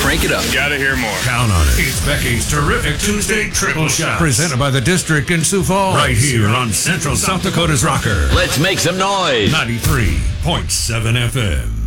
crank it up. Gotta hear more. Count on it. It's Becky's Terrific Tuesday Triple Shot. Presented by the District in Sioux Falls. Right here on Central South Dakota's Rocker. Let's make some noise. 93.7 FM.